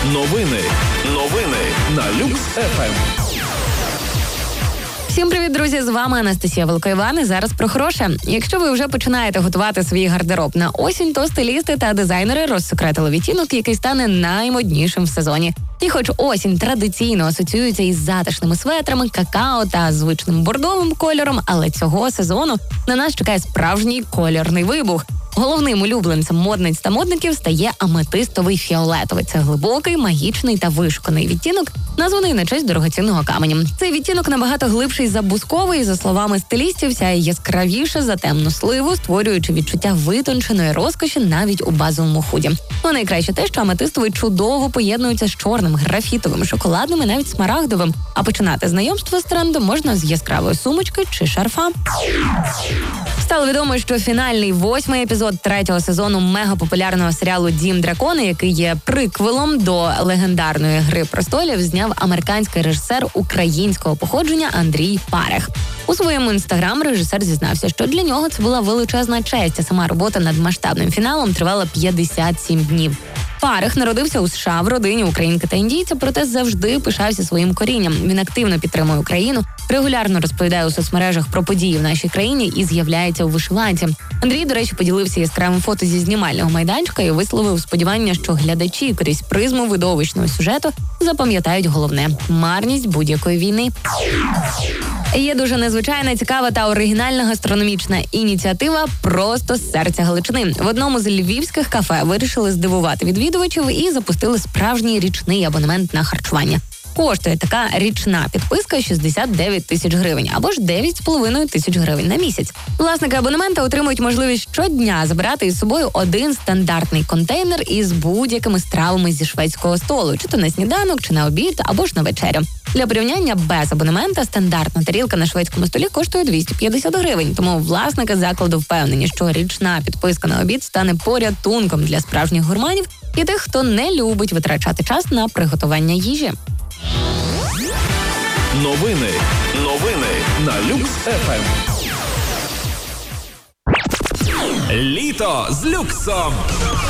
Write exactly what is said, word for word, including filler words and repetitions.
Новини. Новини на Люкс еф ем. Всім привіт, друзі! З вами Анастасія Великоїван і зараз про хороше. Якщо ви вже починаєте готувати свій гардероб на осінь, то стилісти та дизайнери розсекретили відтінок, який стане наймоднішим в сезоні. І хоч осінь традиційно асоціюється із затишними светрами, какао та звичним бордовим кольором, але цього сезону на нас чекає справжній кольорний вибух. Головним улюбленцем модниць та модників стає аметистовий фіолетовий. Це глибокий, магічний та вишуканий відтінок, названий на честь дорогоцінного каменю. Цей відтінок набагато глибший за бусковий, і, за словами стилістів, сяє яскравіше за темну сливу, створюючи відчуття витонченої розкоші навіть у базовому худі. Ну, найкраще те, що аметистовий чудово поєднується з чорним, графітовим, шоколадним і навіть смарагдовим. А починати знайомство з трендом можна з яскравої сумочки чи шарфа. Стало відомо, що фінальний восьмий епізод третього сезону мегапопулярного серіалу «Дім дракона», який є приквелом до легендарної «Гри престолів», зняв американський режисер українського походження Андрій Парех. У своєму інстаграм режисер зізнався, що для нього це була величезна честь, а сама робота над масштабним фіналом тривала п'ятдесят сім днів. Парех народився у США в родині українки та індійця, проте завжди пишався своїм корінням. Він активно підтримує Україну, регулярно розповідає у соцмережах про події в нашій країні і з'являється у вишиванці. Андрій, до речі, поділився яскравим фото зі знімального майданчика і висловив сподівання, що глядачі крізь призму видовищного сюжету запам'ятають головне – марність будь-якої війни. Є дуже незвичайна, цікава та оригінальна гастрономічна ініціатива «Просто з серця Галичини». В одному з львівських кафе вирішили здивувати відвідувачів і запустили справжній річний абонемент на харчування. Коштує така річна підписка шістдесят дев'ять тисяч гривень або ж дев'ять з половиною тисяч гривень на місяць. Власники абонемента отримують можливість щодня забирати із собою один стандартний контейнер із будь-якими стравами зі шведського столу, чи то на сніданок, чи на обід, або ж на вечерю. Для порівняння, без абонемента стандартна тарілка на шведському столі коштує двісті п'ятдесят гривень, тому власники закладу впевнені, що річна підписка на обід стане порятунком для справжніх гурманів і тих, хто не любить витрачати час на приготування їжі. Новини. Новини на Люкс еф ем. Літо з люксом.